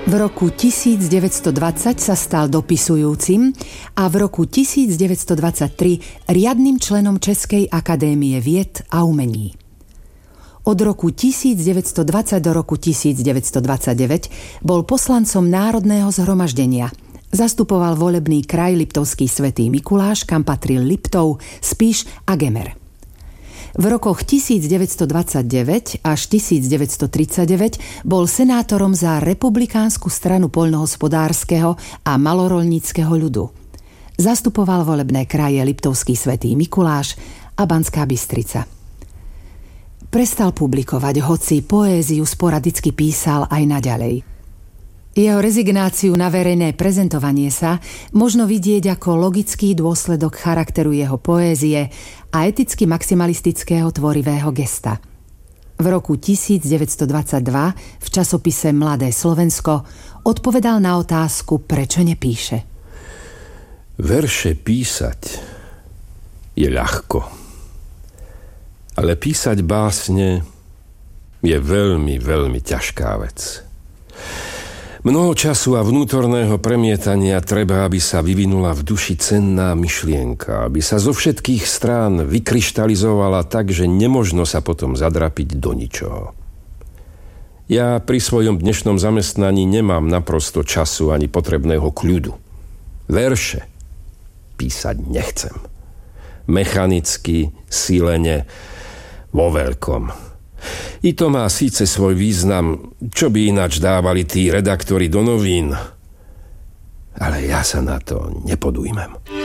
V roku 1920 sa stal dopisujúcim a v roku 1923 riadnym členom Českej akadémie vied a umení. Od roku 1920 do roku 1929 bol poslancom Národného zhromaždenia. Zastupoval volebný kraj Liptovský Svätý Mikuláš, kam patril Liptov, Spiš a Gemer. V rokoch 1929 až 1939 bol senátorom za republikánsku stranu poľnohospodárskeho a maloroľníckeho ľudu. Zastupoval volebné kraje Liptovský Svätý Mikuláš a Banská Bystrica. Prestal publikovať, hoci poéziu sporadicky písal aj naďalej. Jeho rezignáciu na verejné prezentovanie sa možno vidieť ako logický dôsledok charakteru jeho poézie a eticky maximalistického tvorivého gesta. V roku 1922 v časopise Mladé Slovensko odpovedal na otázku, prečo nepíše. Verše písať je ľahko, ale písať básne je veľmi, veľmi ťažká vec. Mnoho času a vnútorného premietania treba, aby sa vyvinula v duši cenná myšlienka, aby sa zo všetkých strán vykryštalizovala tak, že nemožno sa potom zadrapiť do ničoho. Ja pri svojom dnešnom zamestnaní nemám naprosto času ani potrebného kľudu. Verše písať nechcem. Mechanicky, silene, vo veľkom. I to má síce svoj význam, čo by ináč dávali tí redaktori do novín, ale ja sa na to nepodujmem.